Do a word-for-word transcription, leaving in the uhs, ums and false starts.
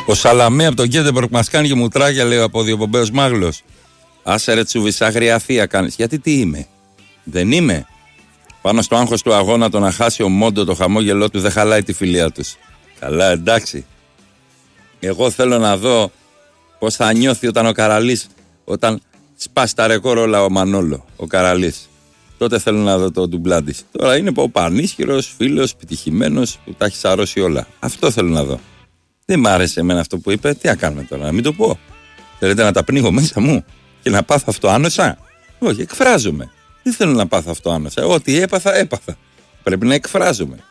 Ο Σαλαμέ από τον Γκέντεμπορκ μας κάνει και μουτράκια, λέει ο αποδιοπομπαίος μάγλος. Άσε ρε Τσούβης, άγρια θεία κάνεις. Γιατί τι είμαι? Δεν είμαι. Πάνω στο άγχος του αγώνα, το να χάσει ο Μόντο το χαμόγελό του δεν χαλάει τη φιλία τους. Καλά, εντάξει. Εγώ θέλω να δω πώς θα νιώθει όταν ο Καραλής, όταν σπάσει τα ρεκόρ όλα ο Μανόλο, ο Καραλής. Τότε θέλω να δω το ντουμπλάντι. Τώρα είναι ο πανίσχυρος, φίλος, επιτυχημένος, που τα έχει σαρώσει όλα. Αυτό θέλω να δω. Δεν μ' άρεσε εμένα αυτό που είπε. Τι να κάνουμε τώρα, να μην το πω? Θέλετε να τα πνίγω μέσα μου και να πάθω αυτό άνοσα? Όχι, εκφράζομαι. Δεν θέλω να πάθω αυτό άνοσα. Ό,τι έπαθα, έπαθα. Πρέπει να εκφράζομαι.